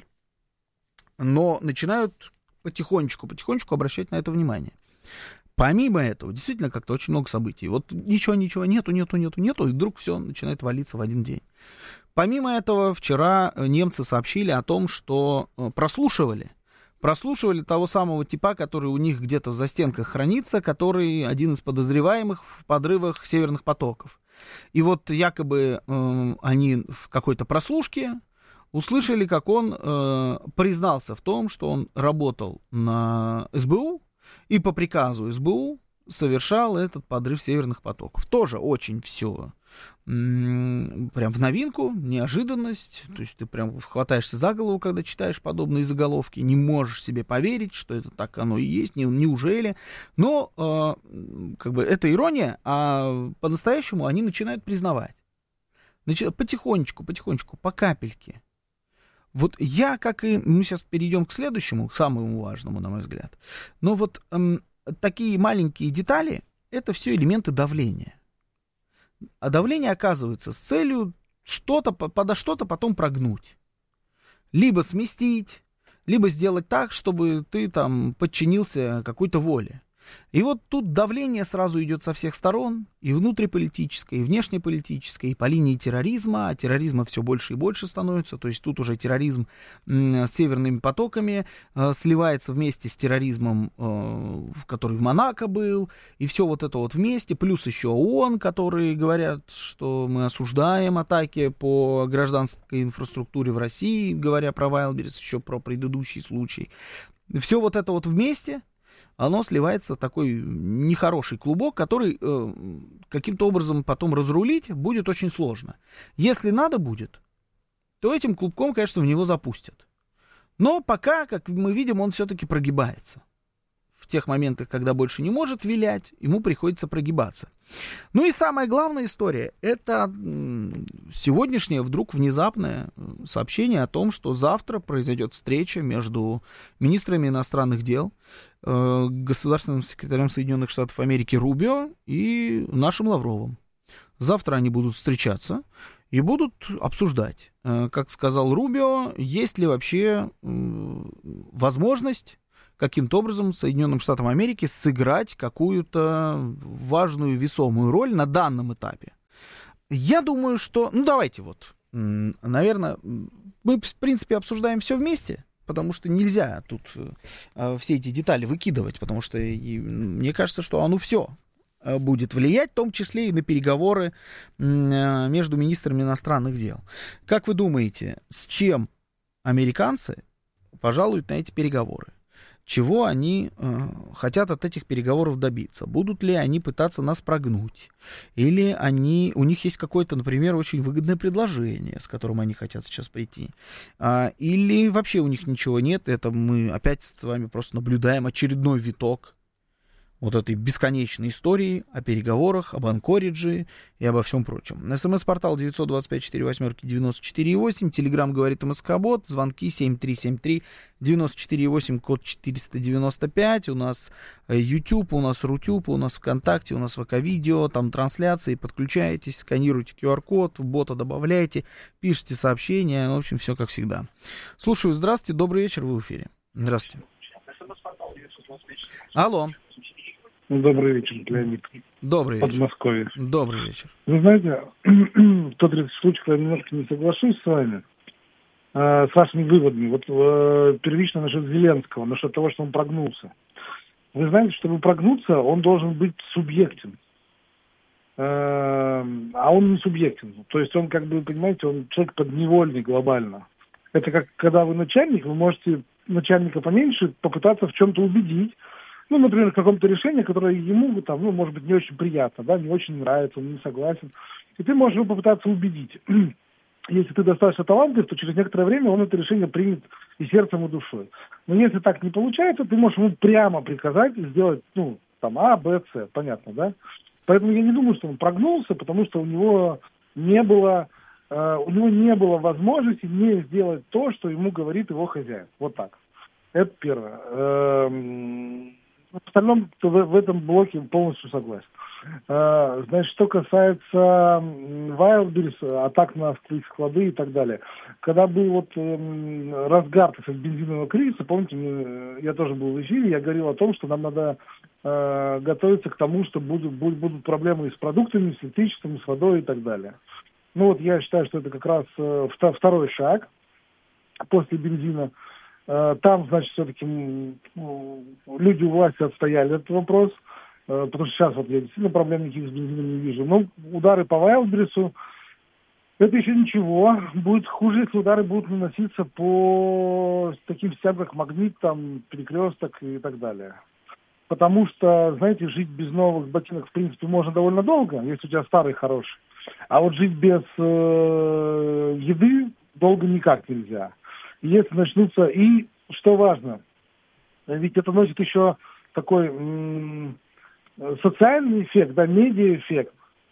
Но начинают потихонечку обращать на это внимание. Помимо этого, действительно, как-то очень много событий. Вот ничего нету, и вдруг все начинает валиться в один день. Помимо этого, вчера немцы сообщили о том, что прослушивали того самого типа, который у них где-то в застенках хранится, который один из подозреваемых в подрывах северных потоков. И вот якобы они в какой-то прослушке услышали, как он признался в том, что он работал на СБУ и по приказу СБУ совершал этот подрыв северных потоков. Тоже очень все прям в новинку, неожиданность. То есть ты прям хватаешься за голову, когда читаешь подобные заголовки, не можешь себе поверить, что это так оно и есть, неужели. Но как бы это ирония, а по-настоящему они начинают признавать. Потихонечку, по капельке. Вот я, как и... Мы сейчас перейдем к следующему, к самому важному, на мой взгляд. Но вот такие маленькие детали — это все элементы давления. А давление оказывается с целью подо что-то потом прогнуть. Либо сместить, либо сделать так, чтобы ты там подчинился какой-то воле. И вот тут давление сразу идет со всех сторон, и внутриполитическое, и внешнеполитическое, и по линии терроризма, а терроризма все больше и больше становится, то есть тут уже терроризм с северными потоками сливается вместе с терроризмом, который в Монако был, и все вот это вот вместе, плюс еще ООН, которые говорят, что мы осуждаем атаки по гражданской инфраструктуре в России, говоря про Вайлдберрис, еще про предыдущий случай. Все вот это вот вместе, оно сливается в такой нехороший клубок, который каким-то образом потом разрулить будет очень сложно. Если надо будет, то этим клубком, конечно, в него запустят. Но пока, как мы видим, он все-таки прогибается. в тех моментах, когда больше не может вилять, ему приходится прогибаться. Ну и самая главная история, это сегодняшнее вдруг внезапное сообщение о том, что завтра произойдет встреча между министрами иностранных дел, государственным секретарем Соединенных Штатов Америки Рубио и нашим Лавровым. Завтра они будут встречаться и будут обсуждать, как сказал Рубио, есть ли вообще возможность каким-то образом Соединенным Штатам Америки сыграть какую-то важную весомую роль на данном этапе. Я думаю, что... Ну, давайте вот, наверное, мы, в принципе, обсуждаем все вместе, потому что нельзя тут все эти детали выкидывать, потому что мне кажется, что оно все будет влиять, в том числе и на переговоры между министрами иностранных дел. Как вы думаете, с чем американцы пожалуют на эти переговоры? Чего они хотят от этих переговоров добиться? Будут ли они пытаться нас прогнуть? Или у них есть какое-то, например, очень выгодное предложение, с которым они хотят сейчас прийти? Или вообще у них ничего нет? Это мы опять с вами просто наблюдаем очередной виток вот этой бесконечной истории о переговорах, об Анкоридже и обо всем прочем. СМС-портал 925-48-94-8, Телеграм говорит МСК-бот, звонки 7373-94-8, код 495, у нас YouTube, у нас Рутюб, у нас ВКонтакте, у нас ВК-видео, там трансляции, подключаетесь, сканируйте QR-код, бота добавляйте, пишите сообщения, в общем, все как всегда. Слушаю, здравствуйте, добрый вечер, вы в эфире. Здравствуйте. Алло. Добрый вечер, Леонид. Добрый вечер. Подмосковье. Добрый вечер. Вы знаете, в тот случай, когда я немножко не соглашусь с вами, с вашими выводами, вот первично насчет Зеленского, насчет того, что он прогнулся. Вы знаете, чтобы прогнуться, он должен быть субъектен. А он не субъектен. То есть он, как бы, понимаете, он человек подневольный глобально. Это как, когда вы начальник, вы можете начальника поменьше попытаться в чем-то убедить, ну, например, в каком-то решении, которое ему, там, ну, может быть, не очень приятно, да, не очень нравится, он не согласен. И ты можешь его попытаться убедить. Если ты достаточно талантлив, то через некоторое время он это решение примет и сердцем, и душой. Но если так не получается, ты можешь ему прямо приказать сделать, ну, там, А, Б, С, понятно, да? Поэтому я не думаю, что он прогнулся, потому что у него не было возможности не сделать то, что ему говорит его хозяин. Вот так. Это первое. В остальном в этом блоке полностью согласен. Значит, что касается Wildberries, атак на склады и так далее. Когда был вот разгар бензинового кризиса, помните, я тоже был в эфире, я говорил о том, что нам надо готовиться к тому, что будут проблемы с продуктами, с электричеством, с водой и так далее. Ну вот я считаю, что это как раз второй шаг после бензина. Там, значит, все-таки люди у власти отстояли этот вопрос, потому что сейчас вот я действительно проблем никаких с бензином не вижу. Но удары по Wildberries, это еще ничего. Будет хуже, если удары будут наноситься по таким системам, как Магнит, там, Перекресток и так далее. Потому что, знаете, жить без новых ботинок, в принципе, можно довольно долго, если у тебя старый хороший. А вот жить без еды долго никак нельзя. Если начнутся, и что важно, ведь это носит еще такой социальный эффект, да, медиа-эффект.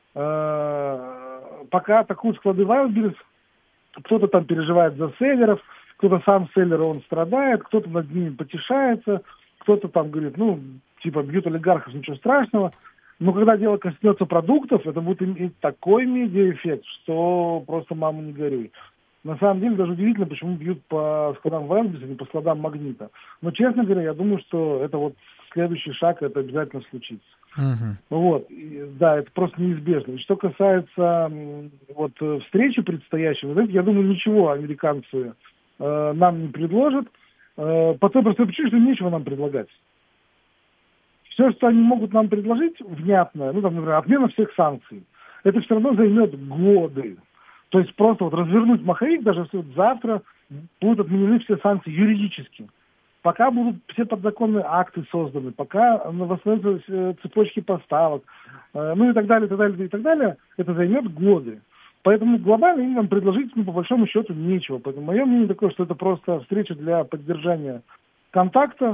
Пока атакуют склады Wildberries, кто-то там переживает за селлеров, кто-то сам селлер, он страдает, кто-то над ними потешается, кто-то там говорит, ну, типа, бьют олигархов, ничего страшного. Но когда дело коснется продуктов, это будет иметь такой медиа-эффект, что просто мама не горюй. На самом деле даже удивительно, почему бьют по складам Wildberries, а не по складам Магнита. Но, честно говоря, я думаю, что это вот следующий шаг, это обязательно случится. Вот, да, это просто неизбежно. И что касается вот встречи предстоящей, вы знаете, я думаю, ничего американцы нам не предложат, по той простой причине, что нечего нам предлагать. Все, что они могут нам предложить, внятное, ну, там, например, отмена всех санкций, это все равно займет годы. То есть просто вот развернуть маховик, даже если вот завтра будут отменены все санкции юридически. Пока будут все подзаконные акты созданы, пока восстановятся цепочки поставок, ну и так далее, и так далее, и так далее, это займет годы. Поэтому глобально им нам предложить, ну, по большому счету, нечего. Поэтому мое мнение такое, что это просто встреча для поддержания контакта,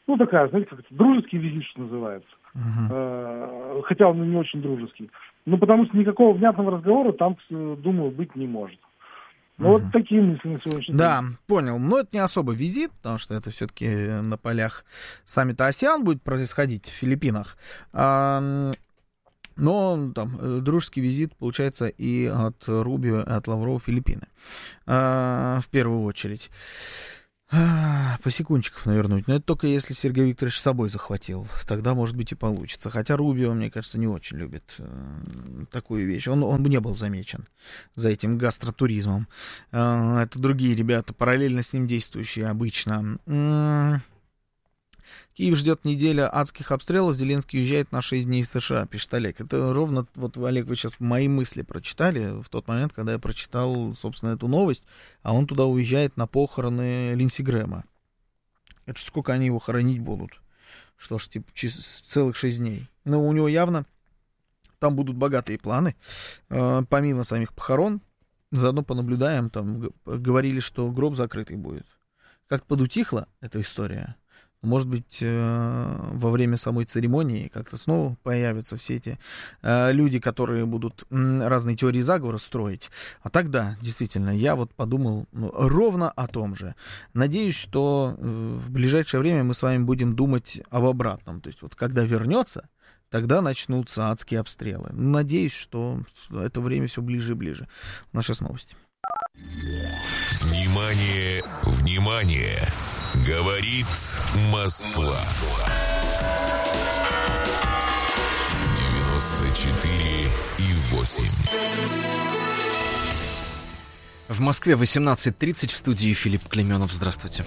Ну, такая, знаете, как это, дружеский визит, что называется. Хотя он не очень дружеский. Ну, потому что никакого внятного разговора там, думаю, быть не может. Ну, вот такие мысли на сегодняшний день. Да, понял. Но это не особо визит, потому что это все-таки на полях саммита АСЕАН будет происходить в Филиппинах. Но там дружеский визит, получается, и от Рубио, и от Лаврова в Филиппины. В первую очередь. По секундчиков навернуть. Но это только если Сергей Викторович с собой захватил. Тогда, может быть, и получится. Хотя Рубио, мне кажется, не очень любит такую вещь. Он бы не был замечен за этим гастротуризмом. Это другие ребята, параллельно с ним действующие обычно. Киев ждет неделя адских обстрелов, Зеленский уезжает на 6 дней в США, пишет Олег. Это ровно, вот, Олег, вы сейчас мои мысли прочитали в тот момент, когда я прочитал, собственно, эту новость, а он туда уезжает на похороны Линдси Грэма. Это сколько они его хоронить будут? Что ж, типа, целых 6 дней. Но у него явно там будут богатые планы, помимо самих похорон. Заодно понаблюдаем, там говорили, что гроб закрытый будет. Как-то подутихла эта история. Может быть, во время самой церемонии как-то снова появятся все эти люди, которые будут разные теории заговора строить. А тогда, действительно, я вот подумал ровно о том же. Надеюсь, что в ближайшее время мы с вами будем думать об обратном. То есть вот когда вернется, тогда начнутся адские обстрелы. Надеюсь, что это время все ближе и ближе. У нас сейчас новости. Внимание, внимание! Говорит Москва. 94,8. В Москве 18:30, в студии Филипп Клеменов. Здравствуйте.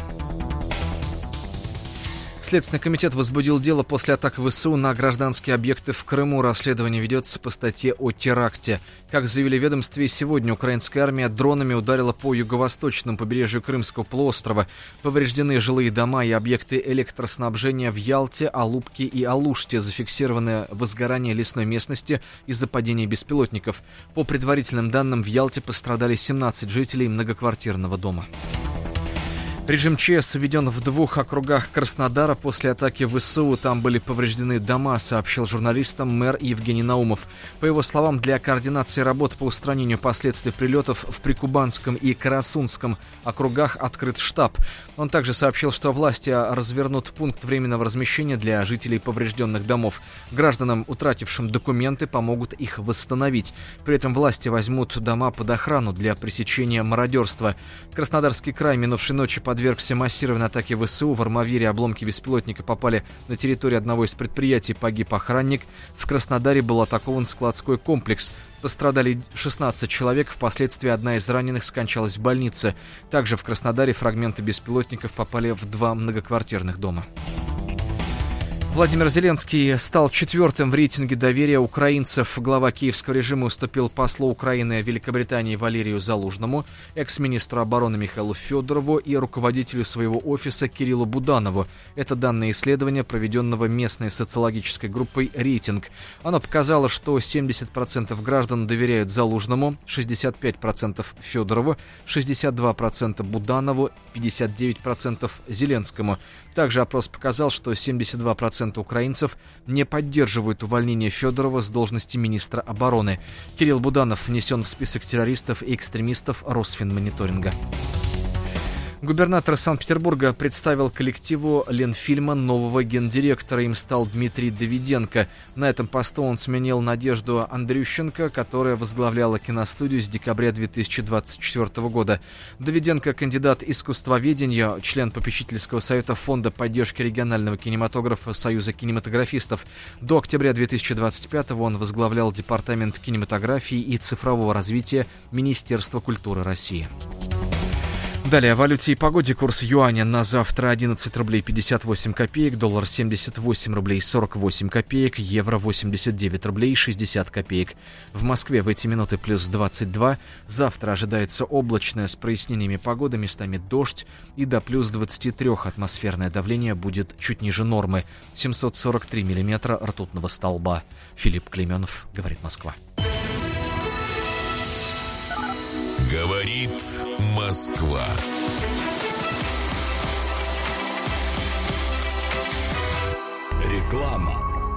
Следственный комитет возбудил дело после атак ВСУ на гражданские объекты в Крыму. Расследование ведется по статье о теракте. Как заявили в ведомстве, сегодня украинская армия дронами ударила по юго-восточному побережью Крымского полуострова. Повреждены жилые дома и объекты электроснабжения в Ялте, Алупке и Алуште. Зафиксировано возгорание лесной местности из-за падения беспилотников. По предварительным данным, в Ялте пострадали 17 жителей многоквартирного дома. Режим ЧС введен в 2 округах Краснодара после атаки ВСУ. Там были повреждены дома, сообщил журналистам мэр Евгений Наумов. По его словам, для координации работ по устранению последствий прилетов в Прикубанском и Карасунском округах открыт штаб. Он также сообщил, что власти развернут пункт временного размещения для жителей поврежденных домов. Гражданам, утратившим документы, помогут их восстановить. При этом власти возьмут дома под охрану для пресечения мародерства. Краснодарский край минувшей ночью подвергся массированной атаке ВСУ. В Армавире обломки беспилотника попали на территорию одного из предприятий. Погиб охранник. В Краснодаре был атакован складской комплекс. Пострадали 16 человек. Впоследствии одна из раненых скончалась в больнице. Также в Краснодаре фрагменты беспилотников попали в 2 многоквартирных дома. Владимир Зеленский стал 4-м в рейтинге доверия украинцев. Глава киевского режима уступил послу Украины в Великобритании Валерию Залужному, экс-министру обороны Михаилу Федорову и руководителю своего офиса Кириллу Буданову. Это данные исследования, проведенного местной социологической группой «Рейтинг». Оно показало, что 70% граждан доверяют Залужному, 65% Федорову, 62% Буданову, 59% Зеленскому. Также опрос показал, что 72% украинцев не поддерживают увольнение Федорова с должности министра обороны. Кирилл Буданов внесен в список террористов и экстремистов Росфинмониторинга. Губернатор Санкт-Петербурга представил коллективу Ленфильма нового гендиректора. Им стал Дмитрий Давиденко. На этом посту он сменил Надежду Андрющенко, которая возглавляла киностудию с декабря 2024 года. Давиденко – кандидат искусствоведения, член попечительского совета Фонда поддержки регионального кинематографа Союза кинематографистов. До октября 2025 он возглавлял Департамент кинематографии и цифрового развития Министерства культуры России. Далее о валюте и погоде. Курс юаня на завтра 11 рублей 58 копеек, доллар 78 рублей 48 копеек, евро 89 рублей 60 копеек. В Москве в эти минуты плюс 22. Завтра ожидается облачное с прояснениями погоды, местами дождь, и до плюс 23 атмосферное давление будет чуть ниже нормы. 743 миллиметра ртутного столба. Филипп Клеменов, говорит Москва. Говорит Москва. Реклама.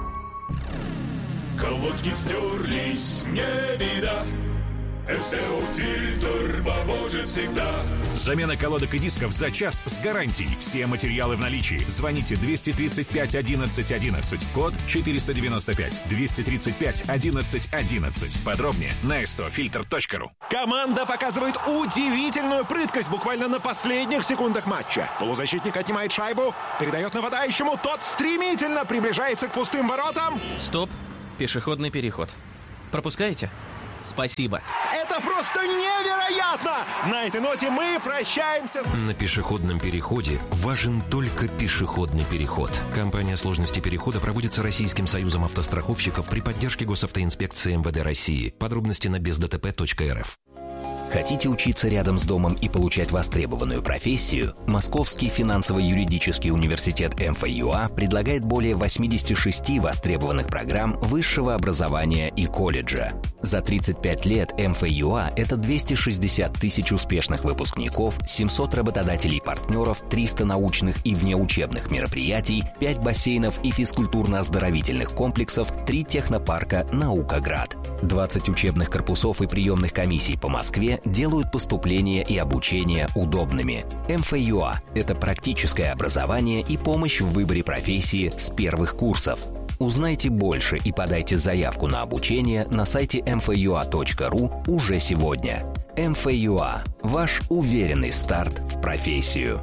Колодки стерлись, не беда. СТО-фильтр поможет всегда. Замена колодок и дисков за час с гарантией. Все материалы в наличии. Звоните 235 11 11. Код 495. 235 11 11. Подробнее на stofilter.ru. Команда показывает удивительную прыткость буквально на последних секундах матча. Полузащитник отнимает шайбу, передает нападающему. Тот стремительно приближается к пустым воротам. Стоп. Пешеходный переход. Пропускаете? Спасибо. Это просто невероятно! На этой ноте мы прощаемся. На пешеходном переходе важен только пешеходный переход. Компания сложности перехода проводится Российским союзом автостраховщиков при поддержке Госавтоинспекции МВД России. Подробности на бездтп.рф. Хотите учиться рядом с домом и получать востребованную профессию? Московский финансово-юридический университет МФЮА предлагает более 86 востребованных программ высшего образования и колледжа. За 35 лет МФЮА – это 260 тысяч успешных выпускников, 700 работодателей и партнеров, 300 научных и внеучебных мероприятий, 5 бассейнов и физкультурно-оздоровительных комплексов, 3 технопарка «Наукоград». 20 учебных корпусов и приемных комиссий по Москве делают поступление и обучение удобными. МФЮА – это практическое образование и помощь в выборе профессии с первых курсов. Узнайте больше и подайте заявку на обучение на сайте mfua.ru уже сегодня. МФЮА – ваш уверенный старт в профессию.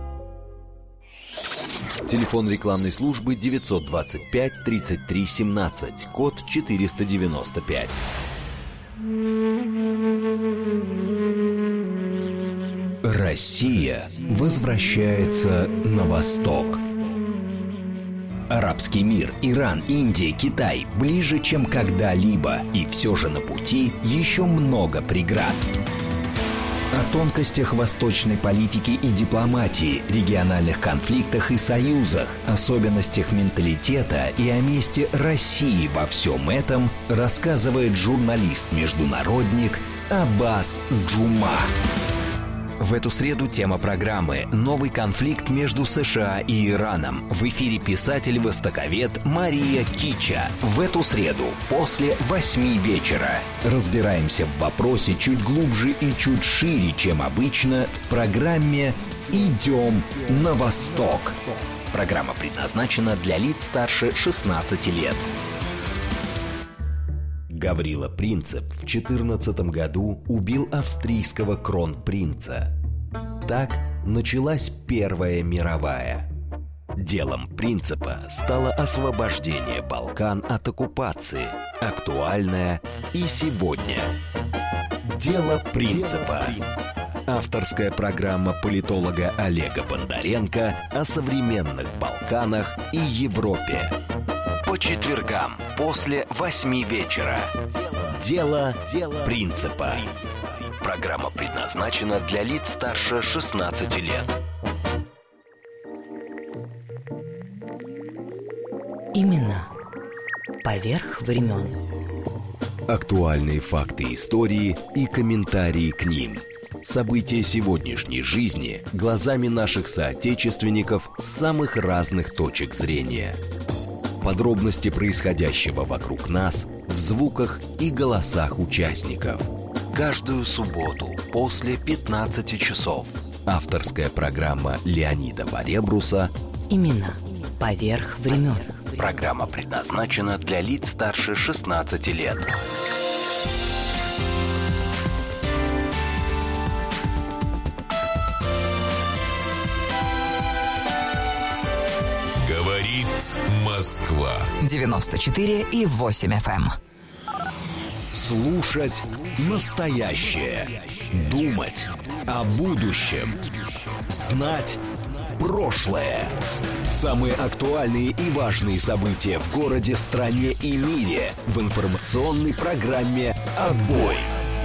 Телефон рекламной службы 925 33 17, код 495. Россия возвращается на восток. Арабский мир, Иран, Индия, Китай ближе, чем когда-либо. И все же на пути еще много преград. О тонкостях восточной политики и дипломатии, региональных конфликтах и союзах, особенностях менталитета и о месте России во всем этом рассказывает журналист-международник Аббас Джума. В эту среду тема программы «Новый конфликт между США и Ираном». В эфире писатель-востоковед Мария Кича. В эту среду после 8 вечера. Разбираемся в вопросе чуть глубже и чуть шире, чем обычно, в программе «Идем на восток». Программа предназначена для лиц старше 16 лет. Гаврила Принцип в 14 году убил австрийского кронпринца. Так началась Первая мировая. Делом Принципа стало освобождение Балкан от оккупации, актуальное и сегодня. Дело Принципа. Авторская программа политолога Олега Бондаренко о современных Балканах и Европе. По четвергам после 8 вечера. Дело Принципа. Программа предназначена для лиц старше 16 лет. Именно поверх времен. Актуальные факты истории и комментарии к ним. События сегодняшней жизни глазами наших соотечественников с самых разных точек зрения. Подробности происходящего вокруг нас в звуках и голосах участников. Каждую субботу после 15 часов. Авторская программа Леонида Баребруса Именно поверх времен. Программа предназначена для лиц старше 16 лет. Говорит Москва. 94,8 FM. Слушать настоящее. Думать о будущем. Знать прошлое. Самые актуальные и важные события в городе, стране и мире в информационной программе «Отбой».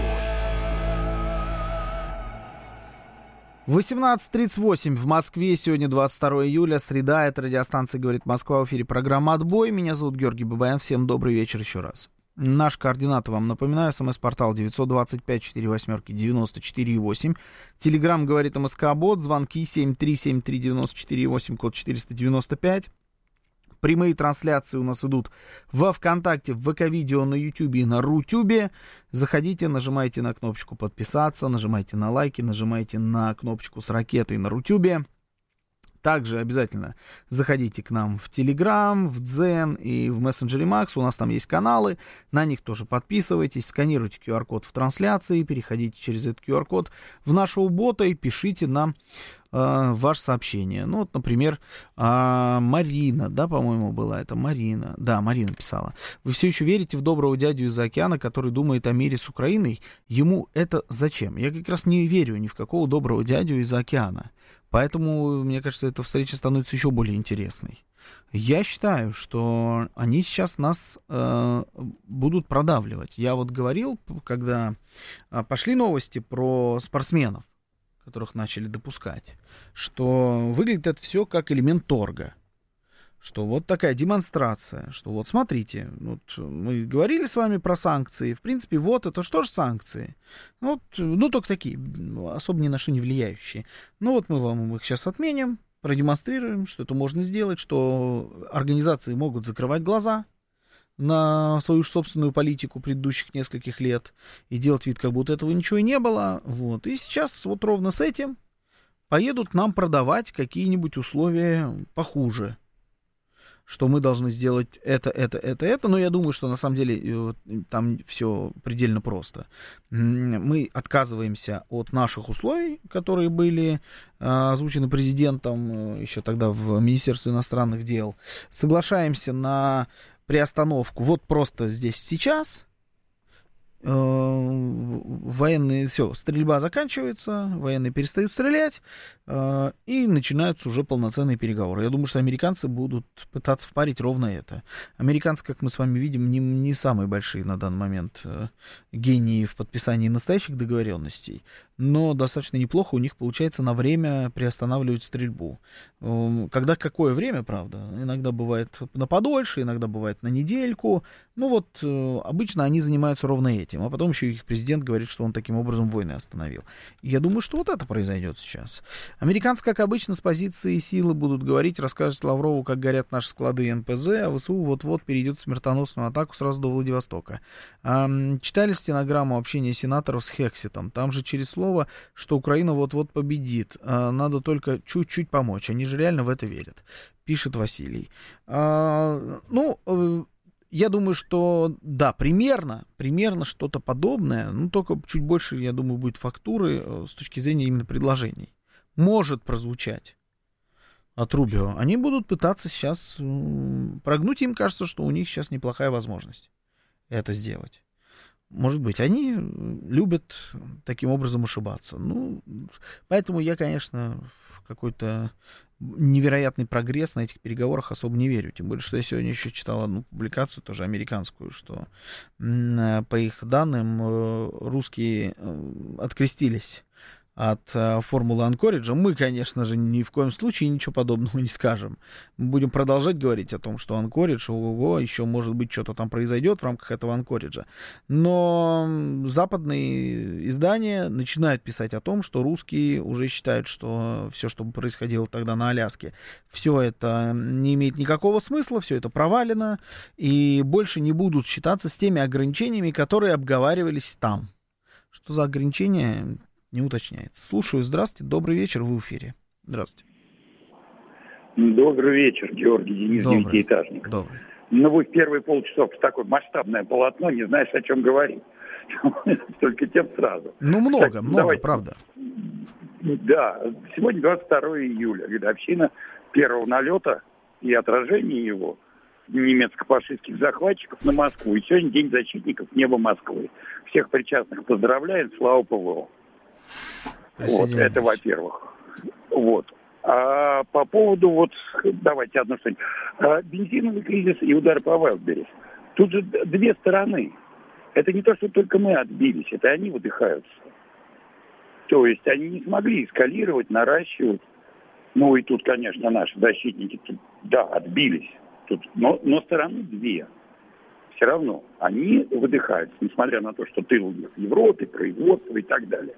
18:38 в Москве. Сегодня 22 июля, среда. Это радиостанция «Говорит Москва». В эфире программа «Отбой». Меня зовут Георгий Бабаян. Всем добрый вечер еще раз. Наш координаты вам напоминаю. СМС-портал 925-48-94-8. Телеграм «Говорит МСК-бот». Звонки 7373948, код 495. Прямые трансляции у нас идут во ВКонтакте, в ВК-видео, на Ютубе и на Рутюбе. Заходите, нажимайте на кнопочку подписаться, нажимайте на лайки, нажимайте на кнопочку с ракетой на Рутюбе. Также обязательно заходите к нам в Telegram, в Дзен и в мессенджере Макс. У нас там есть каналы, на них тоже подписывайтесь, сканируйте QR-код в трансляции, переходите через этот QR-код в нашего бота и пишите нам ваше сообщение. Ну, вот, например, Марина, да, по-моему, была это Марина. Да, Марина писала. Вы все еще верите в доброго дядю из-за океана, который думает о мире с Украиной? Ему это зачем? Я как раз не верю ни в какого доброго дядю из-за океана. Поэтому, мне кажется, эта встреча становится еще более интересной. Я считаю, что они сейчас нас будут продавливать. Я вот говорил, когда пошли новости про спортсменов, которых начали допускать, что выглядит это все как элемент торга. Что вот такая демонстрация, что вот смотрите, вот мы говорили с вами про санкции, в принципе, вот это что же санкции? Вот, ну, только такие, особо ни на что не влияющие. Ну, вот мы вам их сейчас отменим, продемонстрируем, что это можно сделать, что организации могут закрывать глаза на свою собственную политику предыдущих нескольких лет и делать вид, как будто этого ничего и не было. Вот. И сейчас вот ровно с этим поедут нам продавать какие-нибудь условия похуже. Что мы должны сделать это. Но я думаю, что на самом деле там все предельно просто. Мы отказываемся от наших условий, которые были озвучены президентом еще тогда в Министерстве иностранных дел. Соглашаемся на приостановку вот просто здесь сейчас. Военные, все, стрельба заканчивается, военные перестают стрелять, и начинаются уже полноценные переговоры. Я думаю, что американцы будут пытаться впарить ровно это. Американцы, как мы с вами видим, не самые большие на данный момент гении в подписании настоящих договоренностей, но достаточно неплохо у них получается на время приостанавливать стрельбу. Когда какое время, правда? Иногда бывает на подольше, иногда бывает на недельку. Ну вот, обычно они занимаются ровно этим. А потом еще их президент говорит, что он таким образом войны остановил. И я думаю, что вот это произойдет сейчас. Американцы, как обычно, с позиции силы будут говорить, рассказывать Лаврову, как горят наши склады НПЗ, а ВСУ вот-вот перейдет в смертоносную атаку сразу до Владивостока. Читали стенограмму общения сенаторов с Хекситом. Там же через слово, что Украина вот-вот победит. Надо только чуть-чуть помочь. Они же реально в это верят, пишет Василий. Я думаю, что да, примерно что-то подобное, но только чуть больше, я думаю, будет фактуры с точки зрения именно предложений. Может прозвучать от Рубио. Они будут пытаться сейчас прогнуть, им кажется, что у них сейчас неплохая возможность это сделать. Может быть, они любят таким образом ошибаться. Ну, поэтому я, конечно, в какой-то невероятный прогресс на этих переговорах особо не верю. Тем более, что я сегодня еще читал одну публикацию, тоже американскую, что по их данным русские открестились от формулы Анкориджа. Мы, конечно же, ни в коем случае ничего подобного не скажем. Мы будем продолжать говорить о том, что Анкоридж, ого-го, еще, может быть, что-то там произойдет в рамках этого Анкориджа. Но западные издания начинают писать о том, что русские уже считают, что все, что происходило тогда на Аляске, все это не имеет никакого смысла, все это провалено, и больше не будут считаться с теми ограничениями, которые обговаривались там. Что за ограничения? Не уточняется. Слушаю. Здравствуйте. Добрый вечер. Вы в эфире. Здравствуйте. Добрый вечер, Георгий Денис, девятиэтажник. Добрый. Ну, вы в первые полчаса такое масштабное полотно, не знаешь, о чем говорить. Только тем сразу. Ну, много, правда. Да, сегодня 22 июля, годовщина первого налета и отражения его немецко-фашистских захватчиков на Москву. И сегодня День защитников неба Москвы. Всех причастных поздравляем, слава ПВО. Вот, это во-первых. Вот. А по поводу, давайте одно что-нибудь. Бензиновый кризис и удар по Вайлдберрис. Тут же две стороны. Это не то, что только мы отбились, это они выдыхаются. То есть они не смогли эскалировать, наращивать. Ну и тут, конечно, наши защитники, отбились. Но стороны две. Все равно они выдыхаются, несмотря на то, что тыл у них в Европе, производство и так далее.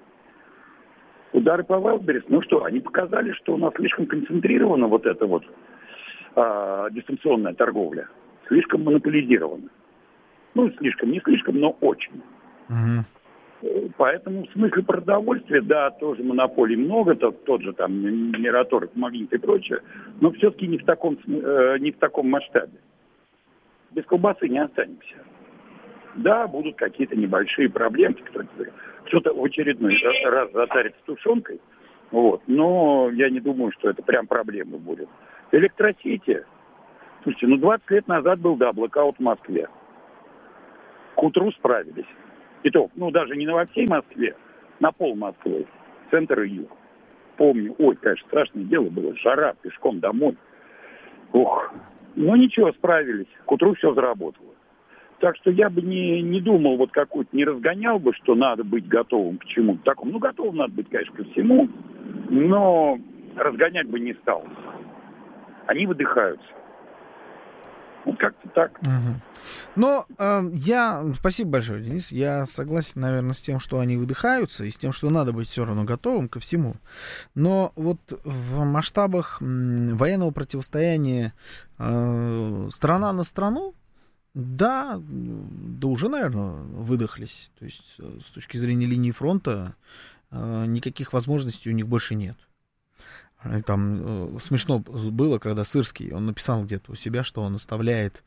Удары по Вайлдберрис, они показали, что у нас слишком концентрировано дистанционная торговля слишком монополизирована. Ну, слишком, не слишком, но очень. Поэтому в смысле продовольствия, да, тоже монополий много, тот же там Мираторг, Магнит и прочее, но все-таки не в таком масштабе. Без колбасы не останемся. Да, будут какие-то небольшие проблемки, кто-то в очередной раз затарится тушенкой, вот, но я не думаю, что это прям проблема будет. Электросети. Слушайте, 20 лет назад был, да, блэкаут в Москве. К утру справились. И то, даже не во всей Москве, на пол Москвы, центр и юг. Помню, конечно, страшное дело было, жара, пешком домой. Ох, ничего, справились, к утру все заработало. Так что я бы не думал, не разгонял бы, что надо быть готовым к чему-то такому. Готовым надо быть, конечно, ко всему, но разгонять бы не стал. Они выдыхаются. Как-то так. Но спасибо большое, Денис. Я согласен, наверное, с тем, что они выдыхаются, и с тем, что надо быть все равно готовым ко всему. Но в масштабах военного противостояния страна на страну, да, уже, наверное, выдохлись. То есть с точки зрения линии фронта никаких возможностей у них больше нет. Там смешно было, когда Сырский, он написал где-то у себя, что он оставляет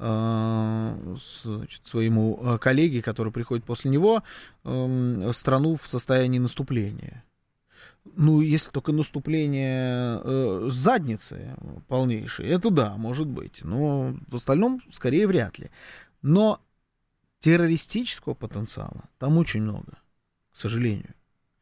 своему коллеге, который приходит после него, страну в состоянии наступления. Если только наступление с задницы полнейшее, это да, может быть. Но в остальном, скорее, вряд ли. Но террористического потенциала там очень много, к сожалению.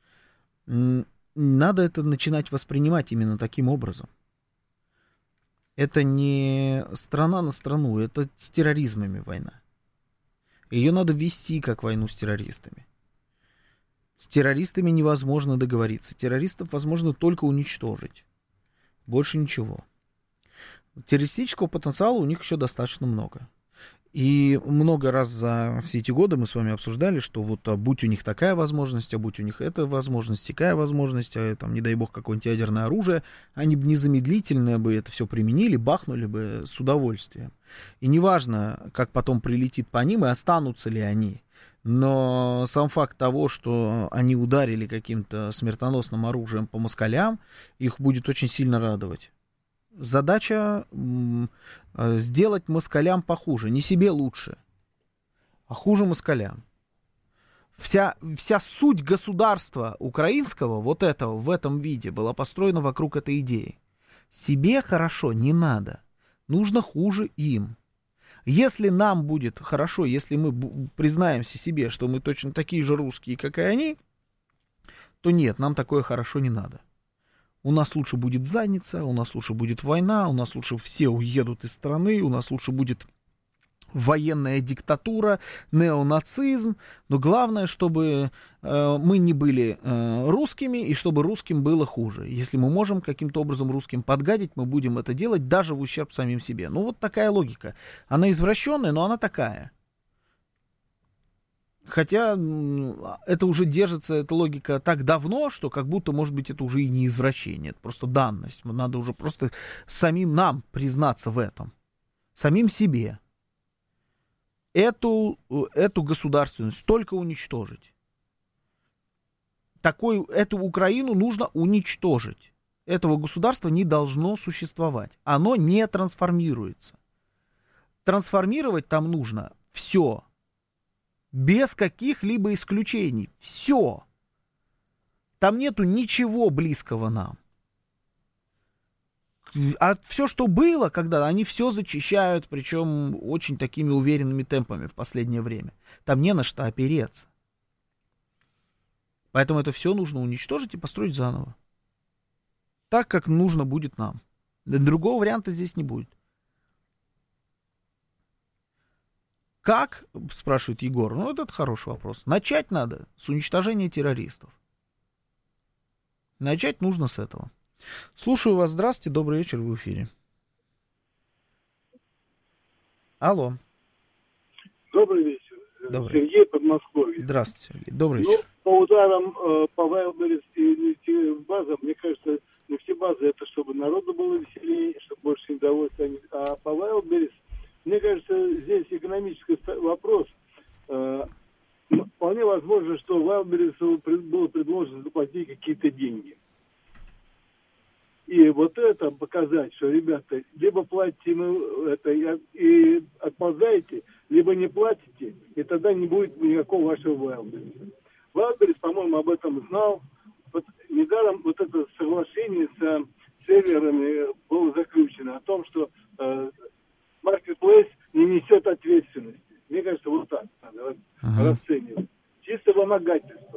Надо это начинать воспринимать именно таким образом. Это не страна на страну, это с терроризмами война. Ее надо вести как войну с террористами. С террористами невозможно договориться. Террористов возможно только уничтожить. Больше ничего. Террористического потенциала у них еще достаточно много. И много раз за все эти годы мы с вами обсуждали, что будь у них такая возможность, а будь у них эта возможность, такая возможность, а там, не дай бог, какое-нибудь ядерное оружие, они бы незамедлительно бы это все применили, бахнули бы с удовольствием. И неважно, как потом прилетит по ним и останутся ли они, но сам факт того, что они ударили каким-то смертоносным оружием по москалям, их будет очень сильно радовать. Задача сделать москалям похуже, не себе лучше, а хуже москалям. Вся суть государства украинского, этого, в этом виде, была построена вокруг этой идеи. Себе хорошо не надо, нужно хуже им. Если нам будет хорошо, если мы признаемся себе, что мы точно такие же русские, как и они, то нет, нам такое хорошо не надо. У нас лучше будет задница, у нас лучше будет война, у нас лучше все уедут из страны, у нас лучше будет военная диктатура, неонацизм. Но главное, чтобы мы не были русскими и чтобы русским было хуже. Если мы можем каким-то образом русским подгадить, мы будем это делать даже в ущерб самим себе. Такая логика. Она извращенная, но она такая. Хотя это уже держится, эта логика так давно, что как будто, может быть, это уже и не извращение, это просто данность. Надо уже просто самим нам признаться в этом, самим себе. Эту государственность только уничтожить. Эту Украину нужно уничтожить. Этого государства не должно существовать. Оно не трансформируется. Трансформировать там нужно все. Без каких-либо исключений. Все. Там нету ничего близкого нам. А все, что было, когда они все зачищают, причем очень такими уверенными темпами в последнее время. Там не на что опереться. Поэтому это все нужно уничтожить и построить заново. Так, как нужно будет нам. Другого варианта здесь не будет. Как, спрашивает Егор, это хороший вопрос. Начать надо с уничтожения террористов. Начать нужно с этого. Слушаю вас, здравствуйте, добрый вечер, вы в эфире. Алло. Добрый вечер. Добрый. Сергей, Подмосковье. Здравствуйте, Сергей, добрый вечер. По ударам по Вайлдберрис и нефтебазам, мне кажется, нефтебазы это чтобы народу было веселее, чтобы больше недовольства. А по Wildberries, мне кажется, здесь экономический вопрос. Вполне возможно, что Wildberries было предложено заплатить какие-то деньги. И вот это показать, что, ребята, либо платите это и отползаете, либо не платите, и тогда не будет никакого вашего Wildberries. Wildberries, по-моему, об этом знал. Вот недаром вот это соглашение с серверами было заключено о том, что Marketplace не несет ответственности. Мне кажется, вот так надо расценивать. Чисто вымогательство.